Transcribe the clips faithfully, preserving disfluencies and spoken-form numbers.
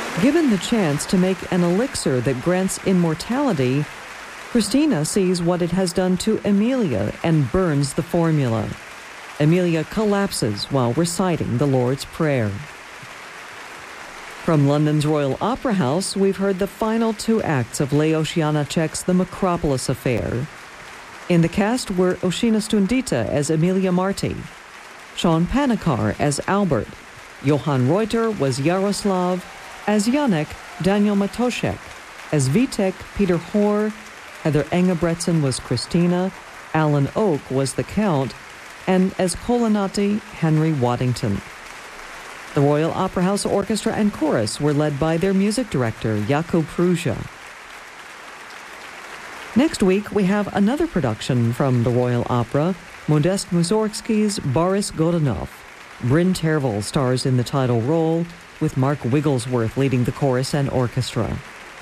Given the chance to make an elixir that grants immortality, Christina sees what it has done to Emilia and burns the formula. Emilia collapses while reciting the Lord's Prayer. From London's Royal Opera House, we've heard the final two acts of Leos Janáček's The Macropolis Affair. In the cast were Oshina Stundita as Emilia Marti, Sean Panikar as Albert, Johan Reuter was Yaroslav, as Janek, Daniel Matoshek, as Vitek, Peter Hoare, Heather Engebretson was Christina, Alan Oak was the Count, and as Colonnati, Henry Waddington. The Royal Opera House Orchestra and Chorus were led by their music director, Jakub Prusa. Next week, we have another production from the Royal Opera, Modest Mussorgsky's Boris Godunov. Bryn Tervel stars in the title role, with Mark Wigglesworth leading the chorus and orchestra.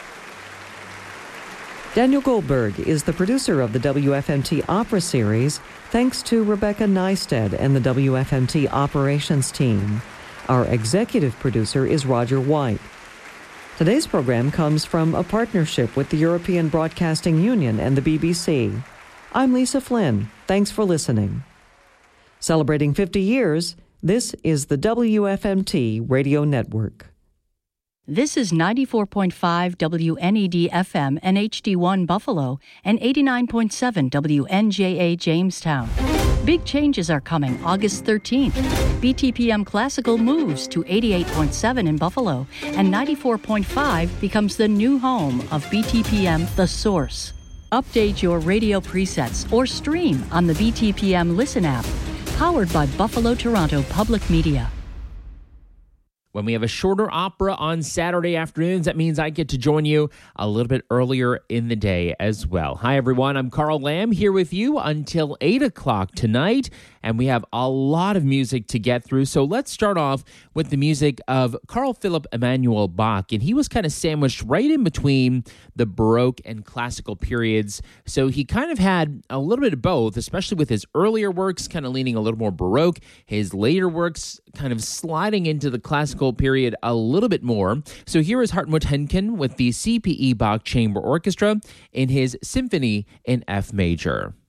Daniel Goldberg is the producer of the W F M T Opera Series, thanks to Rebecca Neisted and the W F M T operations team. Our executive producer is Roger White. Today's program comes from a partnership with the European Broadcasting Union and the B B C. I'm Lisa Flynn. Thanks for listening. Celebrating fifty years, this is the W F M T Radio Network. This is ninety-four point five W N E D F M and H D one Buffalo and eighty-nine point seven W N J A Jamestown. Big changes are coming August thirteenth. B T P M Classical moves to eighty-eight point seven in Buffalo, and ninety-four point five becomes the new home of B T P M The Source. Update your radio presets or stream on the B T P M Listen app, powered by Buffalo Toronto Public Media. When we have a shorter opera on Saturday afternoons, that means I get to join you a little bit earlier in the day as well. Hi, everyone. I'm Carl Lamb here with you until eight o'clock tonight, and we have a lot of music to get through. So let's start off with the music of Carl Philipp Emanuel Bach, and he was kind of sandwiched right in between the Baroque and classical periods. So he kind of had a little bit of both, especially with his earlier works kind of leaning a little more Baroque, his later works kind of sliding into the classical period a little bit more. So here is Hartmut Henken with the C P E Bach Chamber Orchestra in his Symphony in F Major.